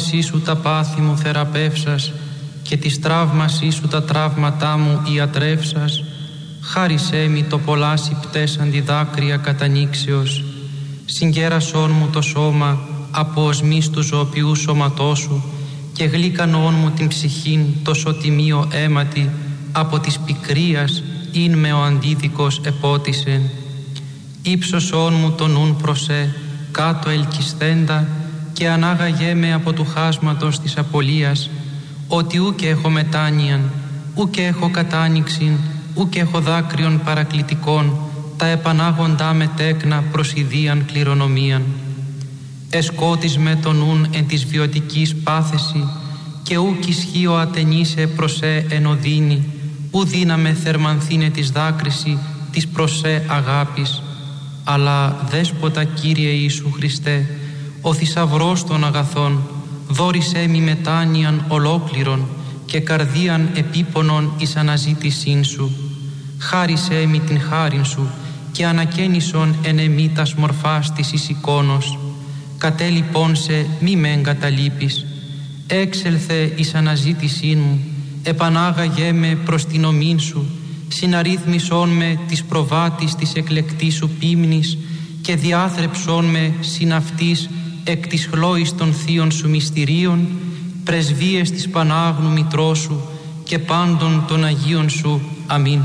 πόνησή σου τα πάθη μου θεραπεύσας και της τραύμασή σου τα τραύματά μου ιατρεύσας, χάρισέ μη το πολλάσι πτέσαντι δάκρυα κατανοίξεως, συγκέρασόν μου το σώμα από οσμής του ζωοποιού σώματός σου και γλύκανόν μου την ψυχήν το σωτιμίο αίματι από της πικρίας ειν με ο αντίδικος επότισεν. Ήψωσόν μου το νουν προσέ κάτω ελκυσθέντα και ανάγαγέ με από του χάσματος της απολίας, ότι ούκ έχω μετάνοιαν, ούκ έχω κατάνοιξην, ούκ έχω δάκρυον παρακλητικών, τα επανάγοντά με τέκνα προς ιδίαν κληρονομίαν. Εσκότης με το νουν εν της βιωτικής πάθεση και ούκ ισχύω ατενίσε προσέ εν οδύνη, ου δύναμε θερμανθήνε της δάκρυση της προσέ αγάπης. Αλλά δέσποτα Κύριε Ιησού Χριστέ, ο θησαυρός των αγαθών, δώρισέ μη μετάνοιαν ολόκληρον και καρδίαν επίπονον εις αναζήτησήν σου. Χάρισέ μη την χάριν σου και ανακαίνισον εν εμή τας μορφάς της εις εικόνος. Κατέ λοιπόν σε μη με εγκαταλείπεις. Έξελθε εις αναζήτησήν μου, επανάγαγέ με προς την ομήν σου, συναρρύθμισόν με της προβάτης της εκλεκτής σου πίμνης και διάθρεψόν με συναυτής εκ της χλώης των θείων σου μυστηρίων, πρεσβείες της Πανάγνου Μητρός σου και πάντων των Αγίων σου. Αμήν.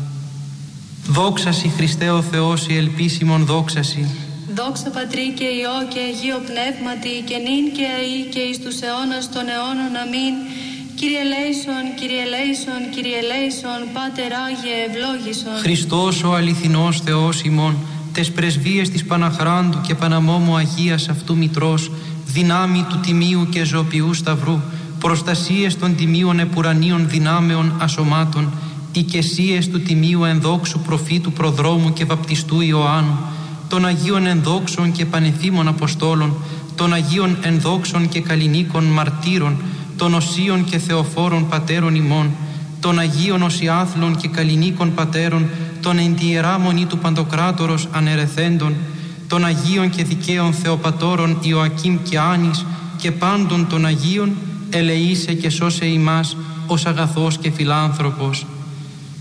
Δόξασι Χριστέ ο Θεός η ελπίσιμον δόξασι. Δόξα Πατρί και Υιό και Αγίο Πνεύματι και νυν και αεί και εις τους αιώνας των αιώνων. Αμήν. Κύριε ελέησον, Κύριε ελέησον, Κύριε ελέησον, Πάτερ Άγιε ευλόγησον. Χριστός ο αληθινός Θεός ημών, τες πρεσβείες της Παναχράντου και Παναμόμου Αγίας αυτού Μητρός, δυνάμει του τιμίου και ζωοποιού σταυρού, προστασίες των τιμίων επουρανίων δυνάμεων ασωμάτων, οικεσίες του τιμίου ενδόξου προφήτου προδρόμου και βαπτιστού Ιωάννου, των Αγίων ενδόξων και πανεθήμων Αποστόλων, των Αγίων ενδόξων και καλλινίκων μαρτύρων, των οσίων και θεοφόρων πατέρων ημών, των Αγίων οσιάθλων και καλλινίκων πατέρων, των εν τη Ιερά Μονή του Παντοκράτορος ανερεθέντων, των Αγίων και δικαίων Θεοπατώρων Ιωακήμ και Άνης και πάντων των Αγίων, ελεήσε και σώσε ημάς ως αγαθός και φιλάνθρωπος.